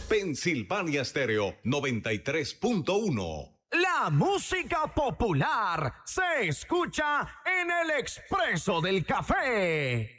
Pensilvania Stereo 93.1. La música popular se escucha en el Expreso del Café.